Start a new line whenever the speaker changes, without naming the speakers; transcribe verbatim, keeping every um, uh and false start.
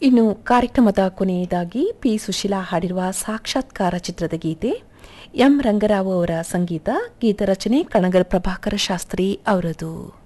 ಇನ್ನು ಕಾರ್ಯಕ್ರಮದ ಕೊನೆಯದಾಗಿ ಪಿ ಸುಶೀಲಾ ಹಾಡಿರುವ ಸಾಕ್ಷಾತ್ಕಾರ ಚಿತ್ರದ ಗೀತೆ, ಎಂ ರಂಗರಾವ್ ಅವರ ಸಂಗೀತ, ಗೀತರಚನೆ ಕಣಗಲ್ ಪ್ರಭಾಕರ ಶಾಸ್ತ್ರಿ ಅವರದು.